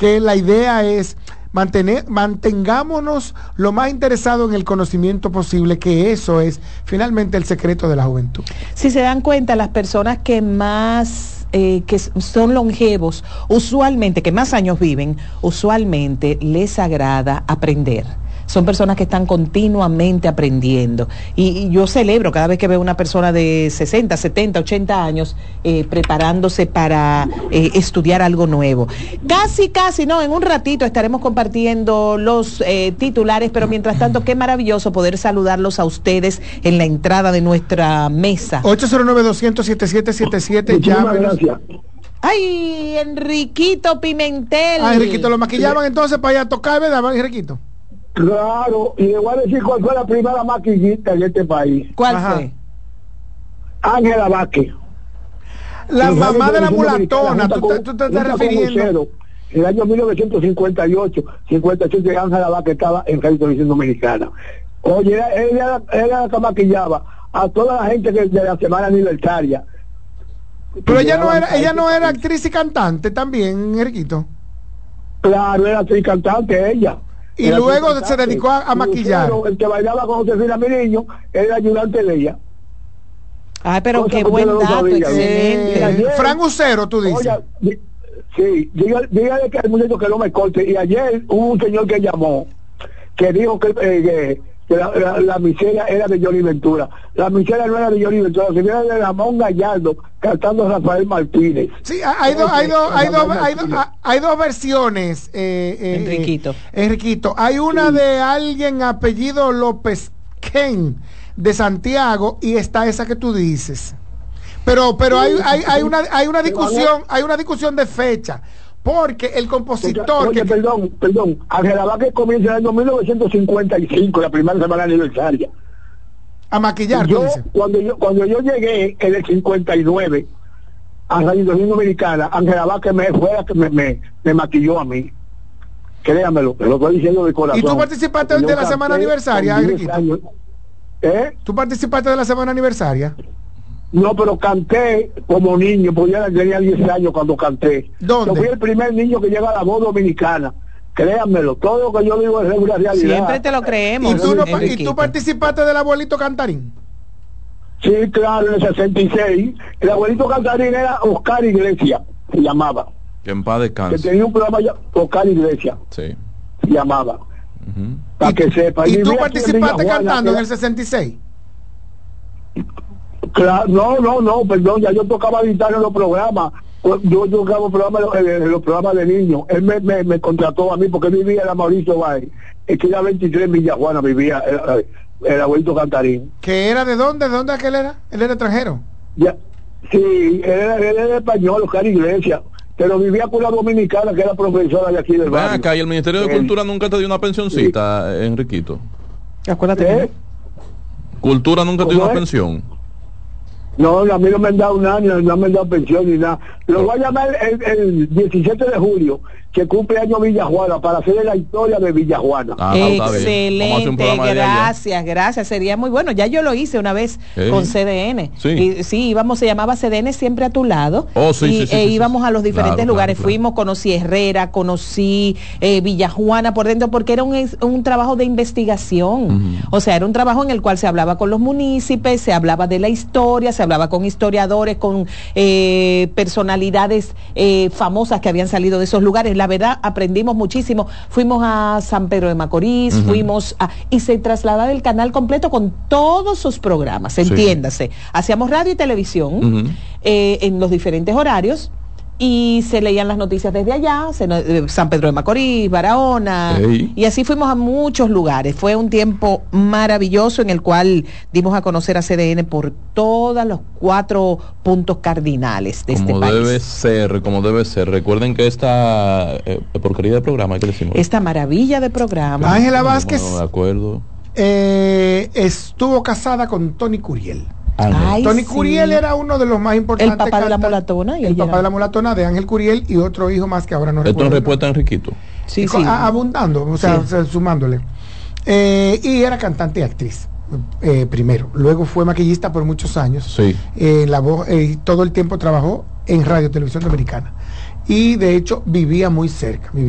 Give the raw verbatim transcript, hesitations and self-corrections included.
que la idea es mantener, mantengámonos lo más interesado en el conocimiento posible, que eso es finalmente el secreto de la juventud. Si se dan cuenta, las personas que más eh, que son longevos, usualmente, que más años viven, usualmente les agrada aprender. Son personas que están continuamente aprendiendo. Y, y yo celebro cada vez que veo una persona de sesenta, setenta, ochenta años eh, preparándose para eh, estudiar algo nuevo. Casi, casi, no, en un ratito estaremos compartiendo los eh, titulares, pero mientras tanto, qué maravilloso poder saludarlos a ustedes en la entrada de nuestra mesa. ocho cero nueve, dos cero cero, siete siete siete siete, llámenos. Ay, Enriquito Pimentel. Ah, Enriquito, lo maquillaban entonces para allá a tocar, ¿verdad, Enriquito? Claro, y le voy a decir cuál fue la primera maquillista en este país. ¿Cuál Ajá. fue? Ángela Vázquez. La En mamá Radio de la Televisión mulatona, Dominicana, tú, junto te- tú te con- estás junto con refiriendo. Lucero. En el año mil novecientos cincuenta y ocho, cincuenta y siete, Ángela Vázquez estaba en Radio Televisión Dominicana. Oye, ella, ella, ella era la que maquillaba a toda la gente que de la semana aniversaria. Pero ella no Llegaban era, ella no ahí. era actriz y cantante también, Enriquito. Claro, era actriz cantante ella. Y Era luego actriz se cantante. dedicó a- a maquillar. Lucero, el que bailaba con Josefina Miriño, era el ayudante de ella. Ay, pero Cosa qué que buen usted no dato, sabía. excelente. Eh, ayer- Fran Ucero, tú dices. Oye, di- sí, dígale, dígale que al muchacho que no me corte. Y ayer hubo un señor que llamó, que dijo que, eh, que, que la, la, la miseria era de Johnny Ventura. La miseria no era de Johnny Ventura, la miseria era de Ramón Gallardo cantando a Rafael Martínez. Sí, hay dos, hay dos, hay dos, hay dos, Martínez. hay dos versiones, eh, eh, Enriquito. eh, Enriquito. Hay una Sí. de alguien apellido López Ken de Santiago y está esa que tú dices. Pero, pero hay, hay, hay una, hay una discusión, hay una discusión de fecha, porque el compositor Oye, que perdón, perdón. Ángela Vázquez comienza en el año mil novecientos cincuenta y cinco, la primera semana aniversaria. a maquillar, tú Yo, dices. cuando yo cuando yo llegué en el cincuenta y nueve a Radio Televisión Dominicana, Ángela Vázquez me fue la que me, me, me maquilló a mí. Créamelo, te lo estoy diciendo de corazón. ¿Y tú participaste Yo de la semana canté aniversaria, con diez Enriquito? años. ¿Eh? ¿Tú participaste de la semana aniversaria? No, pero canté como niño, porque ya tenía diez años cuando canté. ¿Dónde? Yo fui el primer niño que llega a la voz dominicana. Créanmelo, todo lo que yo digo es una realidad. Siempre te lo creemos. ¿Y tú, no, pa- ¿Y Enriquito. tú participaste del abuelito Cantarín? Sí, claro, en el sesenta y seis. El abuelito cantarín era Oscar Iglesias, se llamaba. Que en paz Que descanse. tenía un programa ya, Oscar Iglesias, Sí. se llamaba. Ujú. Para ¿Y, que sepa. ¿y tú vivía aquí en participaste Villa Juana, cantando en que- el sesenta y seis? Claro, no, no, no, perdón, ya yo tocaba guitarra en los programas. Yo tocaba programas, en, en los programas de niños. Él me, me, me contrató a mí porque él vivía en la Mauricio Báez. Es que era veintitrés en Villa Juana, vivía el, el abuelito Cantarín. ¿Que era de dónde? ¿De dónde aquel era? Él era extranjero. Ya, sí, él era, él era español, Oscar Iglesias, pero vivía con la dominicana que era profesora de aquí del Ven barrio. acá, y el Ministerio de Él- Cultura nunca te dio una pensioncita, Enriquito. Acuérdate. ¿Eh? Cultura nunca te dio ¿Cómo una es? pensión. No, a mí no me han dado nada, ni no me han dado pensión ni nada. Lo voy a llamar el, el diecisiete de julio, que cumple año Villajuana, para hacer la historia de Villajuana. Ah, no, está bien. Vamos a hacer un Excelente, programa de allá. gracias, gracias. Sería muy bueno. Ya yo lo hice una vez Sí. con C D N. Sí. Y, sí, íbamos, se llamaba C D N siempre a tu lado. Oh, sí, y, sí, sí, e sí, sí, íbamos sí. a los diferentes Claro, lugares. claro, claro. Fuimos, conocí Herrera, conocí eh, Villajuana por dentro, porque era un, es- un trabajo de investigación. Ujú. O sea, era un trabajo en el cual se hablaba con los municipios, se hablaba de la historia, se hablaba con historiadores, con eh, personalidades eh, famosas que habían salido de esos lugares. La verdad, aprendimos muchísimo. Fuimos a San Pedro de Macorís, Ujú. fuimos a... Y se trasladaba el canal completo con todos sus programas, Sí. entiéndase. Hacíamos radio y televisión Ujú. eh, en los diferentes horarios y se leían las noticias desde allá, se no- eh, San Pedro de Macorís, Barahona, Ey. y así fuimos a muchos lugares. Fue un tiempo maravilloso en el cual dimos a conocer a C D N por todos los cuatro puntos cardinales de este Como país. debe ser, como debe ser. Recuerden que esta eh, porquería de programa, ¿qué decimos? Esta maravilla de programa. Ángela No, Vázquez no me acuerdo. eh, estuvo casada con Tony Curiel. Ángel. Ay, Tony sí. Curiel era uno de los más importantes. El papá de la cantantes- mulatona, y El ella papá era- de la mulatona de Ángel Curiel y otro hijo más que ahora no Esto es recuerdo. respuesta a Enriquito. Sí, Y co- sí. a- abundando, o sea, Sí. o sea, sumándole. Eh, y era cantante y actriz, eh, primero. Luego fue maquillista por muchos años. Sí. Eh, la voz, eh, todo el tiempo trabajó en Radio Televisión Dominicana. Y de hecho vivía muy cerca. Vivía